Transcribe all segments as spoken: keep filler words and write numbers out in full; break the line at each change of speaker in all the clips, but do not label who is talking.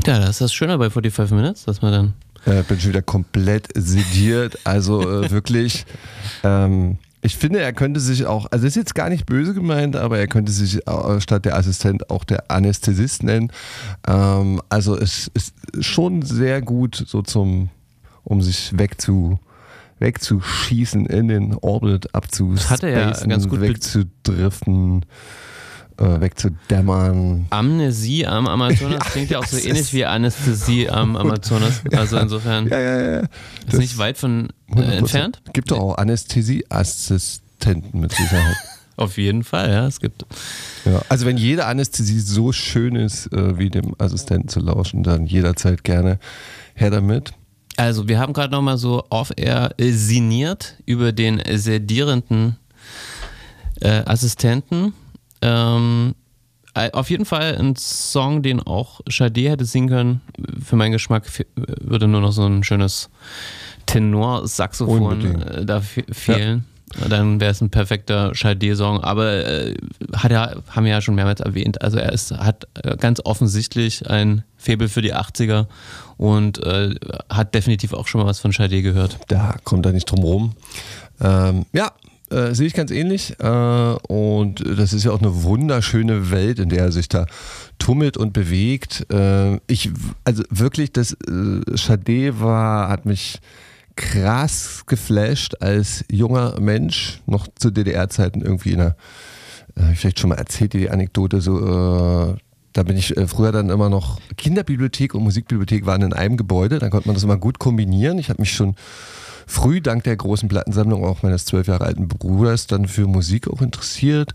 Ja, das ist das Schöne bei forty-five Minutes, dass man dann...
Ich äh, bin schon wieder komplett sediert, also äh, wirklich... Ähm, ich finde, er könnte sich auch, also ist jetzt gar nicht böse gemeint, aber er könnte sich statt der Assistent auch der Anästhesist nennen. Ähm, also es ist schon sehr gut so zum, um sich wegzu, wegzuschießen, in den Orbit abzuspacen,
hat er ja ganz gut
wegzudriften, äh, wegzudämmern.
Amnesie am Amazonas
Ja,
klingt ja auch so
das
ähnlich wie Anästhesie am Amazonas. Also insofern
Ja, ja, ja.
ist
Das
nicht weit von äh, entfernt.
Gibt doch auch Anästhesieassistenten mit Sicherheit.
Auf jeden Fall, ja, es gibt.
Ja, also wenn jede Anästhesie so schön ist, äh, wie dem Assistenten zu lauschen, dann jederzeit gerne her damit.
Also wir haben gerade nochmal so off-air äh, sinniert über den sedierenden äh, Assistenten. Ähm, auf jeden Fall ein Song, den auch Sade hätte singen können. Für meinen Geschmack würde nur noch so ein schönes Tenor-Saxophon äh, da fe- fehlen. Ja. Dann wäre es ein perfekter Sade-Song. Aber äh, hat er, haben wir ja schon mehrmals erwähnt, also er ist, hat ganz offensichtlich ein Faible für die achtziger und äh, hat definitiv auch schon mal was von Sade gehört.
Da kommt er nicht drum rum. Ähm, ja, Äh, sehe ich ganz ähnlich äh, und das ist ja auch eine wunderschöne Welt, in der er sich da tummelt und bewegt. Äh, ich, also wirklich, das äh, Sade war, hat mich krass geflasht als junger Mensch, noch zu D D R-Zeiten irgendwie in einer, äh, vielleicht schon mal erzählt die Anekdote, so äh, da bin ich äh, früher dann immer noch, Kinderbibliothek und Musikbibliothek waren in einem Gebäude, dann konnte man das immer gut kombinieren. Ich habe mich schon früh dank der großen Plattensammlung auch meines zwölf Jahre alten Bruders dann für Musik auch interessiert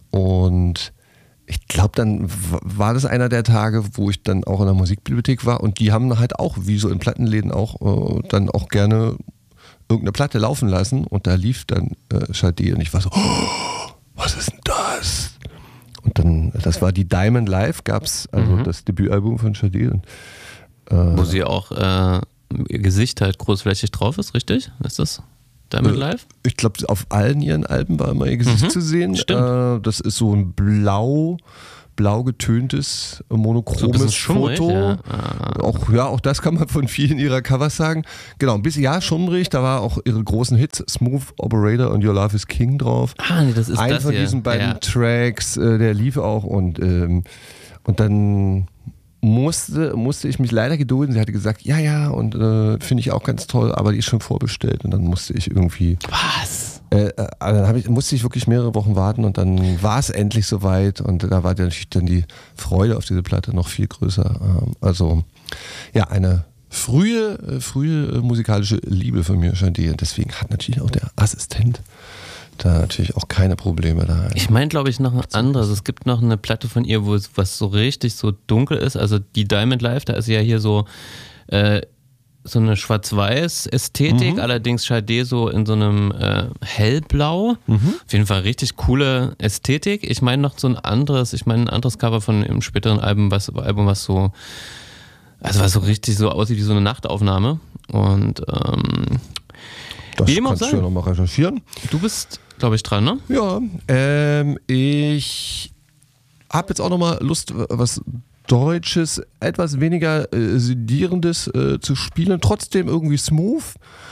und ich glaube, dann w- war das einer der Tage, wo ich dann auch in der Musikbibliothek war und die haben halt auch, wie so in Plattenläden auch, äh, dann auch gerne irgendeine Platte laufen lassen und da lief dann äh, Sade und ich war so, oh, was ist denn das? Und dann, das war die Diamond Live, gab es, also mhm. das Debütalbum von Sade. Und,
äh, wo sie auch äh ihr Gesicht halt großflächig drauf ist, richtig? Ist das Diamond Live?
Ich glaube, auf allen ihren Alben war immer ihr Gesicht
mhm,
zu sehen.
Stimmt.
Äh, das ist so ein blau, blau getöntes, monochromes
so
Foto.
Ja. Ah.
Auch, ja, auch das kann man von vielen ihrer Covers sagen. Genau, ein bisschen, ja, schummrig, da war auch ihre großen Hits, Smooth Operator und Your Love is King drauf.
Ah, nee, das ist
Ein
das
von
hier.
diesen beiden
ja.
Tracks, äh, der lief auch und, ähm, und dann musste, musste ich mich leider gedulden. Sie hatte gesagt, ja, ja, und äh, finde ich auch ganz toll, aber die ist schon vorbestellt. Und dann musste ich irgendwie...
Was?
Äh, äh, dann hab ich, musste ich wirklich mehrere Wochen warten und dann war es endlich soweit. Und da war natürlich dann die Freude auf diese Platte noch viel größer. Ähm, also, ja, eine frühe, äh, frühe musikalische Liebe von mir schon die. Deswegen hat natürlich auch der Assistent da natürlich auch keine Probleme da.
Ich meine, glaube ich, noch ein anderes. Es gibt noch eine Platte von ihr, wo es was so richtig so dunkel ist. Also die Diamond Live, da ist ja hier so äh, so eine Schwarz-Weiß-Ästhetik, mhm. allerdings Sade so in so einem äh, Hellblau. Mhm. Auf jeden Fall richtig coole Ästhetik. Ich meine noch so ein anderes, ich meine ein anderes Cover von einem späteren Album, was, Album, was so, also was so richtig so aussieht wie so eine Nachtaufnahme. Und ähm,
das kannst du ja nochmal recherchieren.
Du bist, glaube ich, dran, ne?
Ja, ähm, ich habe jetzt auch nochmal Lust, was Deutsches, etwas weniger äh, sedierendes äh, zu spielen, trotzdem irgendwie smooth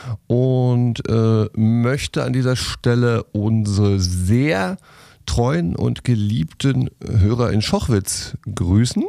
und äh, möchte an dieser Stelle unsere sehr treuen und geliebten Hörer in Schochwitz grüßen,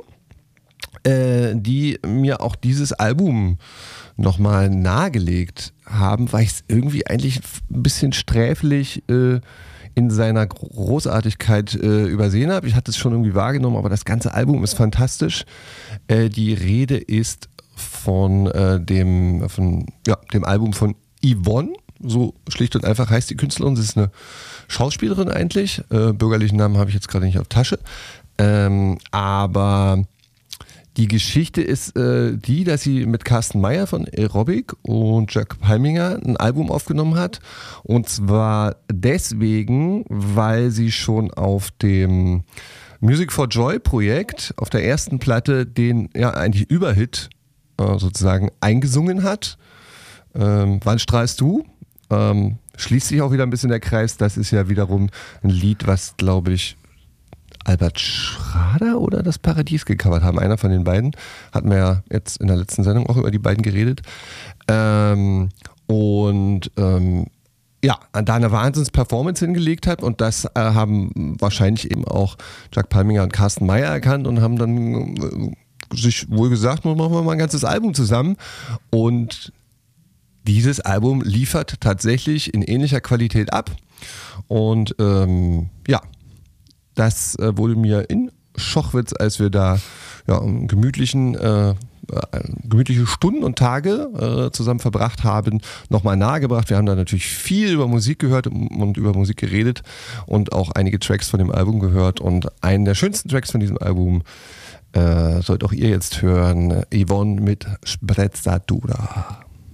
äh, die mir auch dieses Album nochmal nahegelegt haben, weil ich es irgendwie eigentlich ein bisschen sträflich äh, in seiner Großartigkeit äh, übersehen habe. Ich hatte es schon irgendwie wahrgenommen, aber das ganze Album ist fantastisch. Äh, die Rede ist von, äh, dem, von ja, dem Album von Yvonne, so schlicht und einfach heißt die Künstlerin. Sie ist eine Schauspielerin eigentlich. Äh, bürgerlichen Namen habe ich jetzt gerade nicht auf Tasche. Ähm, aber die Geschichte ist äh, die, dass sie mit Carsten Meyer von Aerobic und Jack Palminger ein Album aufgenommen hat. Und zwar deswegen, weil sie schon auf dem Music for Joy Projekt, auf der ersten Platte, den ja eigentlich Überhit äh, sozusagen eingesungen hat. Ähm, Wann strahlst du? Ähm, schließt sich auch wieder ein bisschen der Kreis. Das ist ja wiederum ein Lied, was, glaube ich, Albert Schrader oder das Paradies gecovert haben. Einer von den beiden. Hatten wir ja jetzt in der letzten Sendung auch über die beiden geredet. Ähm, und ähm, ja, da eine Wahnsinns-Performance hingelegt hat und das äh, haben wahrscheinlich eben auch Jack Palminger und Carsten Meyer erkannt und haben dann äh, sich wohl gesagt, nun machen wir mal ein ganzes Album zusammen und dieses Album liefert tatsächlich in ähnlicher Qualität ab und ähm, ja, das äh, wurde mir in Schochwitz, als wir da ja, einen gemütlichen äh, gemütliche Stunden und Tage äh, zusammen verbracht haben, nochmal nahegebracht. Wir haben da natürlich viel über Musik gehört und über Musik geredet und auch einige Tracks von dem Album gehört und einen der schönsten Tracks von diesem Album äh, sollt auch ihr jetzt hören, Yvonne mit Sprezzatura.